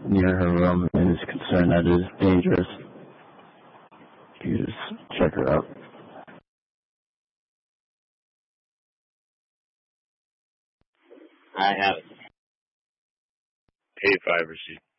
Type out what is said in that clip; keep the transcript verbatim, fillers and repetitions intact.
near her room and is concerned that it is dangerous. You just check her out. I have it. Pay five receipt.